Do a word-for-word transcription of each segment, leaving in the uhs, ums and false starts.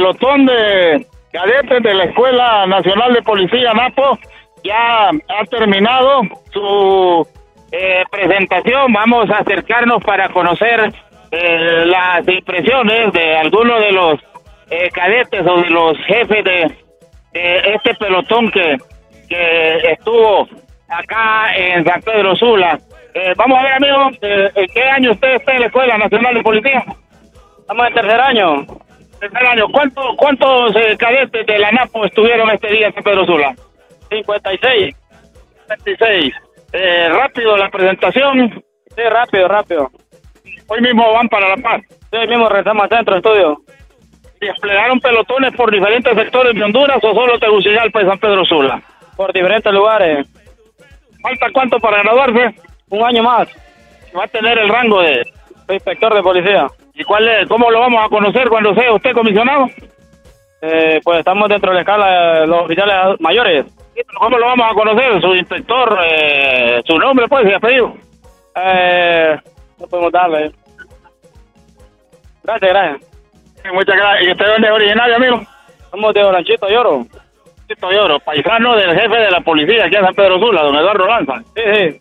pelotón de cadetes de la Escuela Nacional de Policía Napo ya ha terminado su eh, presentación. Vamos a acercarnos para conocer eh, las impresiones de algunos de los eh, cadetes o de los jefes de, de este pelotón que, que estuvo acá en San Pedro Sula. Eh, vamos a ver, amigo, eh, ¿en qué año usted está en la Escuela Nacional de Policía? Estamos en tercer año. Tercer año. ¿Cuánto, ¿Cuántos eh, cadetes de la Napo estuvieron este día en San Pedro Sula? cincuenta y seis. cincuenta y seis. Eh, rápido la presentación. Sí, rápido, rápido. Hoy mismo van para La Paz. Sí, hoy mismo regresamos al centro de estudio. ¿Desplegaron pelotones por diferentes sectores de Honduras o solo Tegucigalpa y San Pedro Sula? Por diferentes lugares. ¿Falta cuánto para graduarse? Un año más. Va a tener el rango de inspector de policía. ¿Y cuál es? ¿Cómo lo vamos a conocer cuando sea usted comisionado? Eh, pues estamos dentro de la escala de los oficiales mayores. ¿Cómo lo vamos a conocer? Su inspector, eh, su nombre, pues, y apellido. Eh, no podemos darle. Gracias, gracias. Sí, muchas gracias. ¿Y usted dónde es originario, amigo? Somos de Oranchito Lloro. Oranchito Lloro, paisano del jefe de la policía aquí en San Pedro Sula, don Eduardo Lanza. Sí, sí.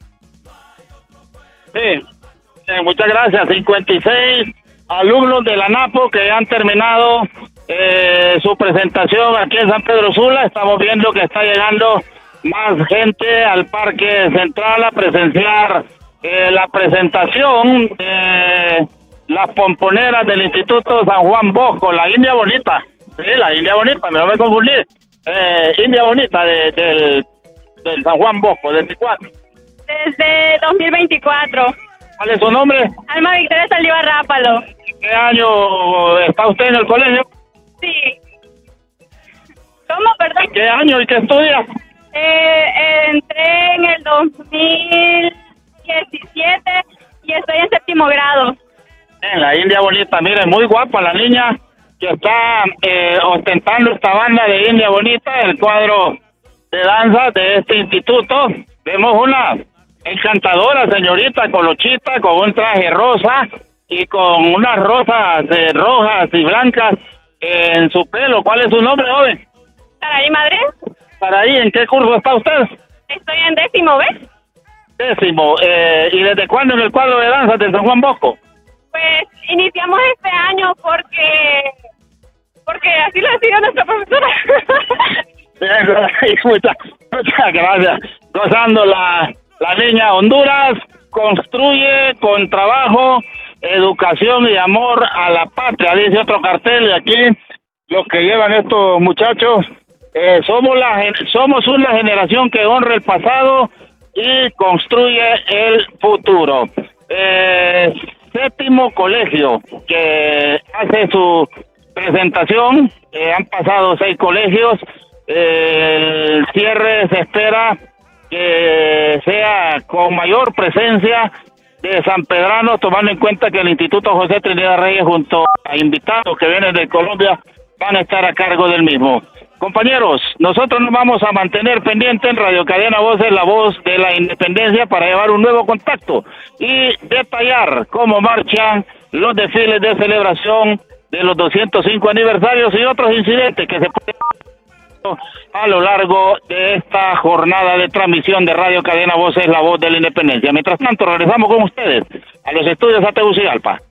Sí. Sí, muchas gracias. cincuenta y seis alumnos de la Napo que han terminado eh, su presentación aquí en San Pedro Sula. Estamos viendo que está llegando más gente al Parque Central a presenciar eh, la presentación de las pomponeras del Instituto San Juan Bosco, la India Bonita. Sí, la India Bonita, me lo voy a confundir. Eh, India Bonita de, del, del San Juan Bosco, del veinticuatro. Desde dos mil veinticuatro. ¿Cuál es su nombre? Alma Victoria Saldívar Rápalo. ¿Qué año está usted en el colegio? Sí. ¿Cómo, perdón? ¿Qué año y qué estudia? Eh, entré en el dos mil diecisiete y estoy en séptimo grado. En la India Bonita, mire, muy guapa la niña que está eh, ostentando esta banda de India Bonita, el cuadro de danza de este instituto. Vemos una encantadora señorita Colochita con un traje rosa y con unas rosas eh, rojas y blancas en su pelo. ¿Cuál es su nombre, joven? Saraí Madrid. Saraí, ¿en qué curso está usted? Estoy en décimo, ¿ves? Décimo. Eh, ¿Y desde cuándo en el cuadro de danza de San Juan Bosco? Pues iniciamos este año porque porque así lo decidió nuestra profesora. Bien, muchas, muchas gracias. Gozando la, la niña. Honduras construye con trabajo, educación y amor a la patria, dice otro cartel. Y aquí los que llevan estos muchachos, eh, somos, la, somos una generación que honra el pasado y construye el futuro. Eh, séptimo colegio que hace su presentación, eh, han pasado seis colegios, eh, el cierre se espera que sea con mayor presencia de sanpedranos, tomando en cuenta que el Instituto José Trinidad Reyes junto a invitados que vienen de Colombia van a estar a cargo del mismo. Compañeros, nosotros nos vamos a mantener pendientes en Radio Cadena Voces, la voz de la independencia, para llevar un nuevo contacto y detallar cómo marchan los desfiles de celebración de los doscientos cinco aniversarios y otros incidentes que se pueden a lo largo de esta jornada de transmisión de Radio Cadena Voces, la voz de la independencia. Mientras tanto, regresamos con ustedes a los estudios a Tegucigalpa.